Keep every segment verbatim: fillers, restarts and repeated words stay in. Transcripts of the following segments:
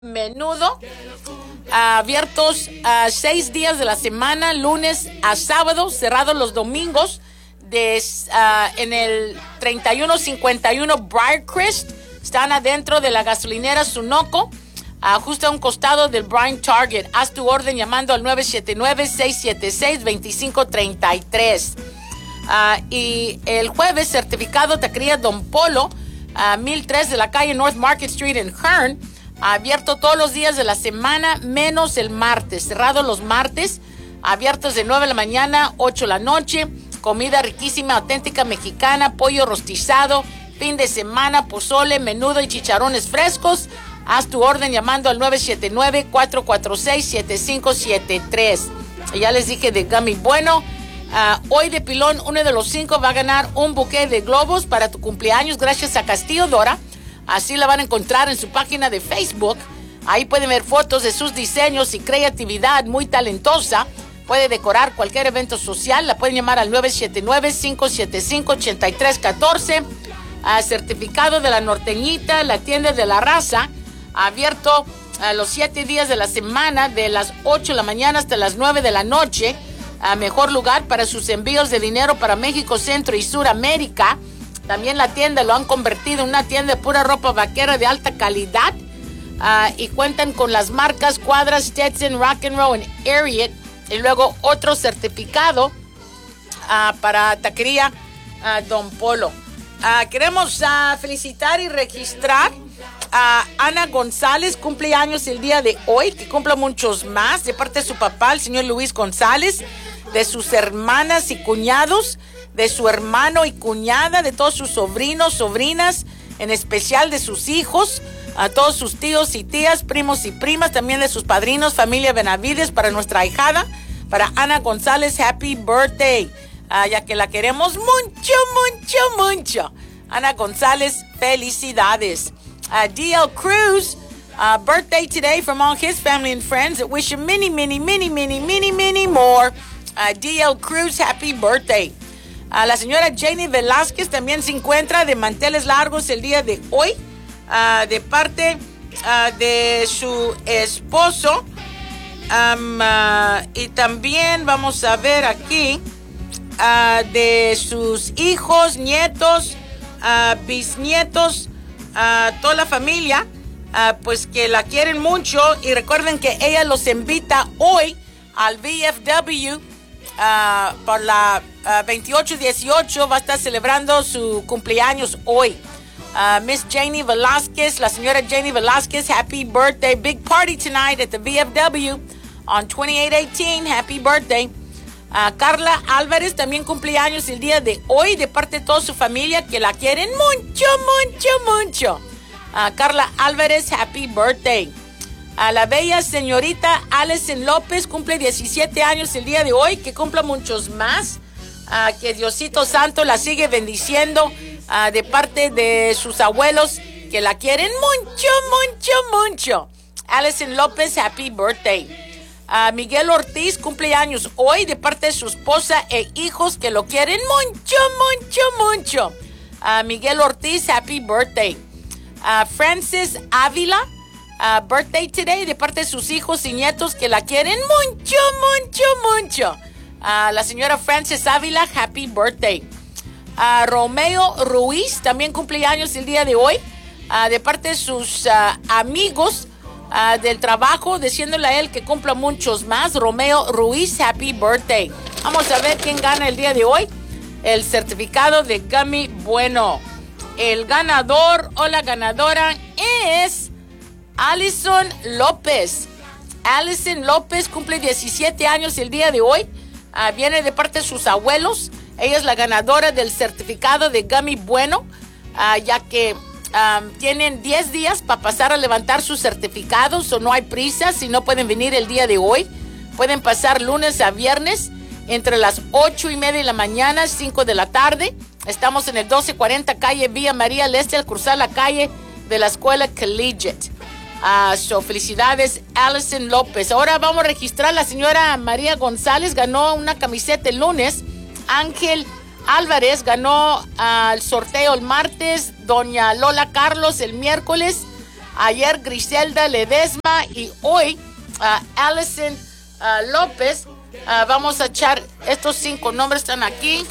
Menudo, abiertos a uh, seis días de la semana, lunes a sábado, cerrados los domingos, de, uh, en el treinta y uno cincuenta y uno Briarcrest. Están adentro de la gasolinera Sunoco, uh, justo a un costado del Bryant Target. Haz tu orden llamando al nueve siete nueve, seis siete seis, dos cinco tres tres. Uh, y el jueves, certificado taquería Don Polo, uh, mil tres de la calle North Market Street en Hearn. Abierto todos los días de la semana, menos el martes. Cerrado los martes. Abiertos de nueve de la mañana, ocho de la noche. Comida riquísima, auténtica mexicana. Pollo rostizado. Fin de semana, pozole, menudo y chicharrones frescos. Haz tu orden llamando al nueve siete nueve, cuatro cuatro seis, siete cinco siete tres. Y ya les dije de Gummy Bueno. Uh, hoy de pilón, uno de los cinco va a ganar un buqué de globos para tu cumpleaños gracias a Castillo Dora. Así la van a encontrar en su página de Facebook. Ahí pueden ver fotos de sus diseños y creatividad muy talentosa. Puede decorar cualquier evento social. La pueden llamar al nueve siete nueve, cinco siete cinco, ocho tres uno cuatro. Uh, certificado de la Norteñita, la tienda de la raza. Abierto uh, los siete días de la semana, de las ocho de la mañana hasta las nueve de la noche. Uh, mejor lugar para sus envíos de dinero para México, Centro y Suramérica. También la tienda lo han convertido en una tienda de pura ropa vaquera de alta calidad. Uh, y cuentan con las marcas Cuadras, Stetson, Rock and Roll y Ariat. Y luego otro certificado uh, para taquería uh, Don Polo. Uh, queremos uh, felicitar y registrar a Ana González, cumpleaños el día de hoy, que cumpla muchos más, de parte de su papá, el señor Luis González, de sus hermanas y cuñados, de su hermano y cuñada, de todos sus sobrinos, sobrinas, en especial de sus hijos, a todos sus tíos y tías, primos y primas, también de sus padrinos, familia Benavides, para nuestra ahijada, para Ana González, happy birthday, uh, ya que la queremos mucho, mucho, mucho. Ana González, felicidades. Uh, D L Cruz, uh, birthday today from all his family and friends that wish him many, many, many, many, many, many more. Uh, D L Cruz, happy birthday. A la señora Jenny Velázquez también se encuentra de manteles largos el día de hoy, uh, de parte uh, de su esposo. Um, uh, y también vamos a ver aquí uh, de sus hijos, nietos, uh, bisnietos, uh, toda la familia, uh, pues que la quieren mucho. Y recuerden que ella los invita hoy al V F W. Uh, por la uh, veintiocho dieciocho va a estar celebrando su cumpleaños hoy. Uh, Miss Jenny Velázquez, la señora Jenny Velázquez, happy birthday. Big party tonight at the V F W on twenty-eight eighteen. Happy birthday. Uh, Carla Álvarez también cumpleaños el día de hoy, de parte de toda su familia que la quieren mucho, mucho, mucho. Uh, Carla Álvarez, happy birthday. A la bella señorita Alison López, cumple diecisiete años el día de hoy, que cumpla muchos más, uh, que Diosito Santo la sigue bendiciendo, uh, de parte de sus abuelos que la quieren mucho, mucho, mucho. Alison López, happy birthday. Uh, Miguel Ortiz cumple años hoy, de parte de su esposa e hijos que lo quieren mucho, mucho, mucho. Uh, Miguel Ortiz, happy birthday. Uh, Francis Ávila, Uh, birthday today, de parte de sus hijos y nietos que la quieren mucho, mucho, mucho. Uh, la señora Frances Ávila, happy birthday. Uh, Romeo Ruiz también cumple años el día de hoy, uh, de parte de sus uh, amigos uh, del trabajo, diciéndole a él que cumpla muchos más. Romeo Ruiz, happy birthday. Vamos a ver quién gana el día de hoy el certificado de Gummy Bueno. El ganador o la ganadora es Alison López. Alison López cumple diecisiete años el día de hoy. Uh, viene de parte de sus abuelos. Ella es la ganadora del certificado de Gummy Bueno, uh, ya que um, tienen diez días para pasar a levantar sus certificados, o no hay prisa. Si no pueden venir el día de hoy, pueden pasar lunes a viernes entre las ocho y media de la mañana, cinco de la tarde. Estamos en el doce cuarenta calle Villa María al Este, al cruzar la calle de la escuela Collegiate. Uh, so, felicidades, Alison López. Ahora vamos a registrar. La señora María González ganó una camiseta el lunes. Ángel Álvarez ganó uh, el sorteo el martes. Doña Lola Carlos el miércoles. Ayer Griselda Ledesma y hoy uh, Allison uh, López. Uh, vamos a echar estos cinco nombres, están aquí.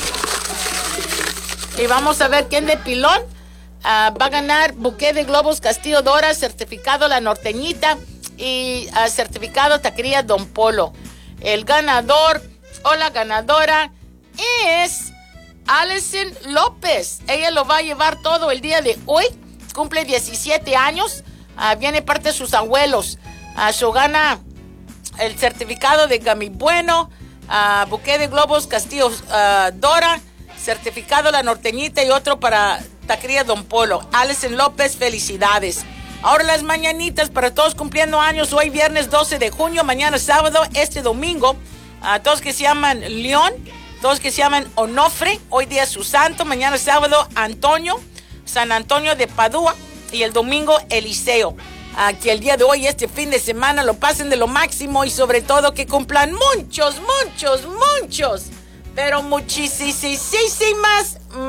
Y vamos a ver quién de pilón uh, va a ganar buqué de globos Castillo Dora, certificado La Norteñita y uh, certificado Taquería Don Polo. El ganador o la ganadora es Allison López. Ella lo va a llevar todo el día de hoy. Cumple diecisiete años. Uh, viene parte de sus abuelos. Uh, so gana el certificado de Gami Bueno, uh, buqué de globos Castillo uh, Dora, certificado La Norteñita y otro para Taquería Don Polo. Allison López, felicidades. Ahora las mañanitas para todos cumpliendo años. Hoy viernes doce de junio, mañana sábado, este domingo. A todos que se llaman León, todos que se llaman Onofre. Hoy día es su santo. Mañana sábado Antonio, San Antonio de Padua. Y el domingo Eliseo. A que el día de hoy, este fin de semana, lo pasen de lo máximo. Y sobre todo que cumplan muchos, muchos, muchos. Pero muchísimas